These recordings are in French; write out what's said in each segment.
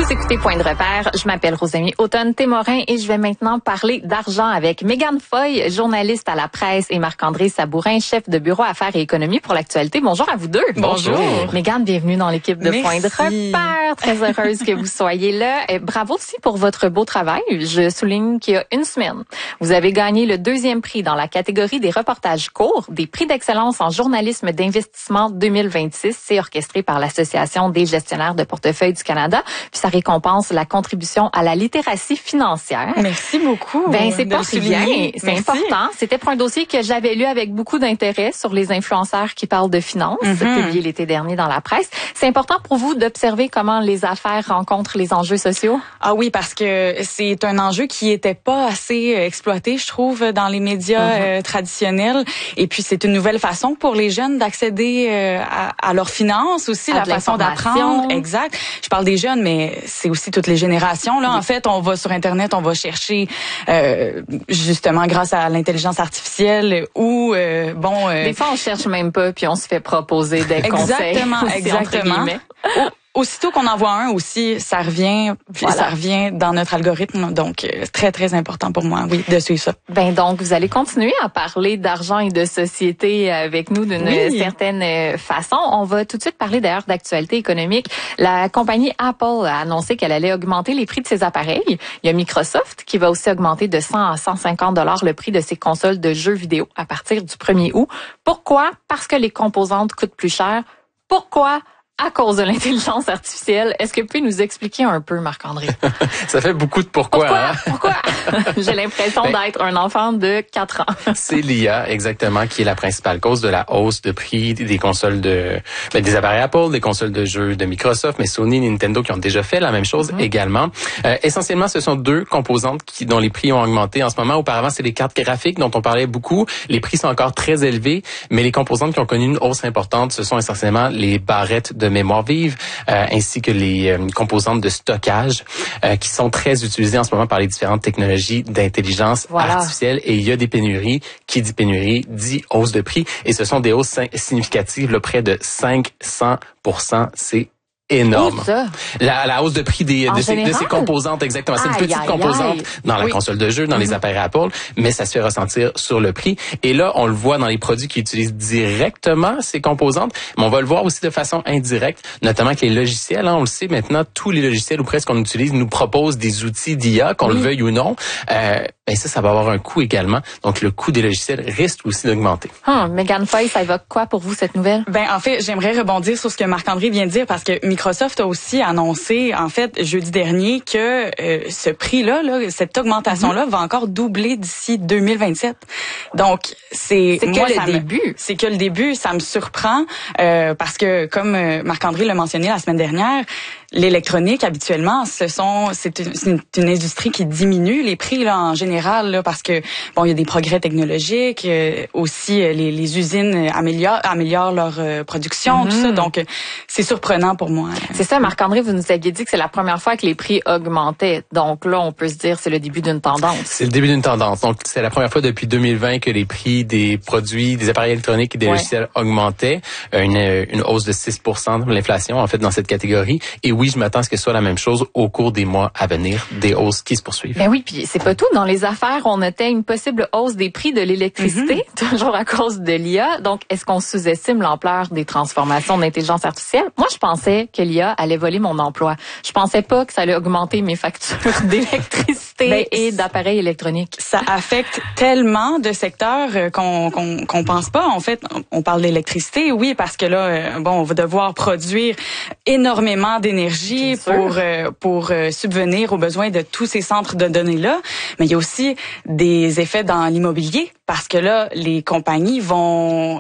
Vous écoutez Point de repère. Je m'appelle Rosemie Automne-Témorin et je vais maintenant parler d'argent avec Mégane Foy, journaliste à la presse, et Marc-André Sabourin, chef de bureau affaires et économie pour l'actualité. Bonjour à vous deux. Bonjour. Mégane, bienvenue dans l'équipe de Merci. Point de repère. Très heureuse que vous soyez là. Et bravo aussi pour votre beau travail. Je souligne qu'il y a une semaine, vous avez gagné le 2e prix dans la catégorie des reportages courts, des prix d'excellence en journalisme d'investissement 2026. C'est orchestré par l'Association des gestionnaires de portefeuille du Canada. Puis ça récompense la contribution à la littératie financière. Merci beaucoup. Ben c'est pas rien, c'est important. C'était pour un dossier que j'avais lu avec beaucoup d'intérêt sur les influenceurs qui parlent de finances, publié l'été dernier dans la presse. C'est important pour vous d'observer comment les affaires rencontrent les enjeux sociaux? Ah oui, parce que c'est un enjeu qui était pas assez exploité, je trouve, dans les médias traditionnels. Et puis c'est une nouvelle façon pour les jeunes d'accéder à leurs finances aussi, la façon d'apprendre. Exact. Je parle des jeunes, mais c'est aussi toutes les générations. Là, en fait, on va sur Internet, on va chercher justement grâce à l'intelligence artificielle ou des fois on cherche même pas puis on se fait proposer des conseils. Exactement. Aussitôt qu'on en voit un aussi, ça revient, ça revient dans notre algorithme. Donc, c'est très, très important pour moi, oui, de suivre ça. Ben donc, vous allez continuer à parler d'argent et de société avec nous d'une certaine façon. On va tout de suite parler d'ailleurs d'actualité économique. La compagnie Apple a annoncé qu'elle allait augmenter les prix de ses appareils. Il y a Microsoft qui va aussi augmenter de 100 à 150 $ le prix de ses consoles de jeux vidéo à partir du 1er août. Pourquoi? Parce que les composantes coûtent plus cher. Pourquoi? À cause de l'intelligence artificielle. Est-ce que vous pouvez nous expliquer un peu, Marc-André? Ça fait beaucoup de pourquoi. Pourquoi? J'ai l'impression d'être un enfant de 4 ans. C'est l'IA, exactement, qui est la principale cause de la hausse de prix des consoles des appareils Apple, des consoles de jeux de Microsoft, mais Sony, Nintendo qui ont déjà fait la même chose également. Essentiellement, ce sont deux composantes dont les prix ont augmenté en ce moment. Auparavant, c'est les cartes graphiques dont on parlait beaucoup. Les prix sont encore très élevés, mais les composantes qui ont connu une hausse importante, ce sont essentiellement les barrettes de mémoire vive, ainsi que les composantes de stockage qui sont très utilisées en ce moment par les différentes technologies d'intelligence artificielle. Et il y a des pénuries. Qui dit pénurie dit hausse de prix. Et ce sont des hausses significatives, là, près de 500%. C'est énorme. La hausse de prix de ces composantes, exactement. C'est une petite composante dans la console de jeu, dans les appareils Apple, mais ça se fait ressentir sur le prix. Et là, on le voit dans les produits qui utilisent directement ces composantes, mais on va le voir aussi de façon indirecte, notamment avec les logiciels. On le sait maintenant, tous les logiciels ou presque qu'on utilise nous proposent des outils d'IA, qu'on le veuille ou non. Ben ça va avoir un coût également. Donc, le coût des logiciels risque aussi d'augmenter. Mégane Foy, ça évoque quoi pour vous, cette nouvelle? Ben, en fait, j'aimerais rebondir sur ce que Marc-André vient de dire parce que Microsoft a aussi annoncé, en fait, jeudi dernier, que ce prix-là, cette augmentation-là, va encore doubler d'ici 2027. Donc, c'est que le début. C'est que le début. Ça me surprend parce que, comme Marc-André l'a mentionné la semaine dernière, l'électronique, habituellement, c'est une industrie qui diminue les prix là en général là, parce que bon, il y a des progrès technologiques, aussi les usines améliorent leur production, tout ça. Donc c'est surprenant pour moi. C'est ça, Marc-André, vous nous aviez dit que c'est la première fois que les prix augmentaient. Donc là, on peut se dire c'est le début d'une tendance. C'est le début d'une tendance. Donc c'est la première fois depuis 2020 que les prix des produits, des appareils électroniques et des logiciels augmentaient. Une hausse de 6% de l'inflation en fait dans cette catégorie. Et oui, je m'attends à ce que ce soit la même chose au cours des mois à venir, des hausses qui se poursuivent. Ben oui, puis c'est pas tout. Dans les affaires, on notait une possible hausse des prix de l'électricité, toujours à cause de l'IA. Donc, est-ce qu'on sous-estime l'ampleur des transformations d'intelligence artificielle? Moi, je pensais que l'IA allait voler mon emploi. Je pensais pas que ça allait augmenter mes factures d'électricité et d'appareils électroniques. Ça affecte tellement de secteurs qu'on pense pas. En fait, on parle d'électricité, oui, parce que là, on va devoir produire énormément d'énergie pour subvenir aux besoins de tous ces centres de données-là. Mais il y a aussi des effets dans l'immobilier parce que là, les compagnies vont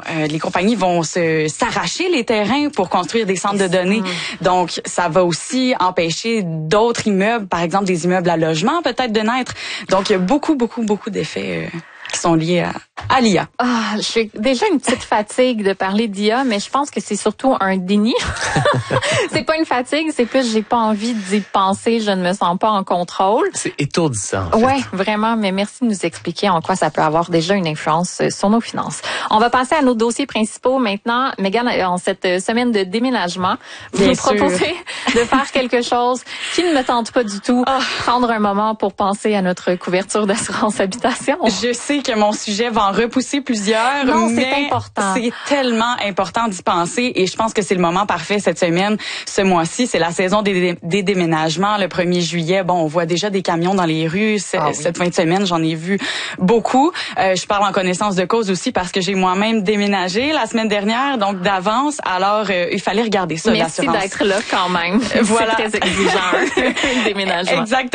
s'arracher les terrains pour construire des centres de données. Donc, ça va aussi empêcher d'autres immeubles, par exemple des immeubles à logement, peut-être de naître. Donc, il y a beaucoup d'effets qui sont liés à l'IA. J'ai déjà une petite fatigue de parler d'IA, mais je pense que c'est surtout un déni. C'est pas une fatigue, c'est plus j'ai pas envie d'y penser, je ne me sens pas en contrôle. C'est étourdissant. En fait. Ouais, vraiment, mais merci de nous expliquer en quoi ça peut avoir déjà une influence sur nos finances. On va passer à nos dossiers principaux maintenant. Mégane, en cette semaine de déménagement, vous nous proposez de faire quelque chose qui ne me tente pas du tout, prendre un moment pour penser à notre couverture d'assurance habitation. Je sais que mon sujet va en repousser plusieurs, non, mais c'est important. C'est tellement important d'y penser et je pense que c'est le moment parfait cette semaine. Ce mois-ci, c'est la saison des déménagements. Le 1er juillet, bon, on voit déjà des camions dans les rues. Cette fin de semaine, j'en ai vu beaucoup. Je parle en connaissance de cause aussi parce que j'ai moi-même déménagé la semaine dernière, donc d'avance. Alors, il fallait regarder ça, l'assurance. Merci d'être là quand même. Voilà. C'est très exigeant, le déménagement. Exactement.